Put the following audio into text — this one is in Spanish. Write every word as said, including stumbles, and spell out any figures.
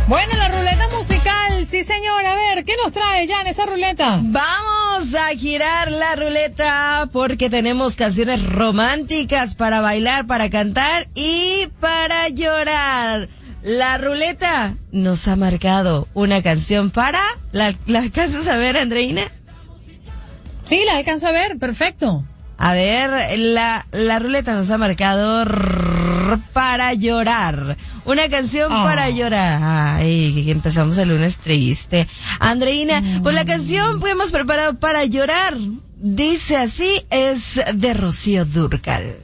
Bueno, la ruleta musical, sí señor, a ver, ¿qué nos trae ya en esa ruleta? Vamos a girar la ruleta porque tenemos canciones románticas para bailar, para cantar y para llorar. La ruleta nos ha marcado una canción para... ¿La, la alcanzas a ver, Andreina? Sí, la alcanzo a ver, perfecto. A ver, la, la ruleta nos ha marcado rrr, para llorar. Una canción oh. para llorar. Ay, empezamos el lunes triste. Andreina, mm. pues la canción que hemos preparado para llorar, dice así, es de Rocío Dúrcal.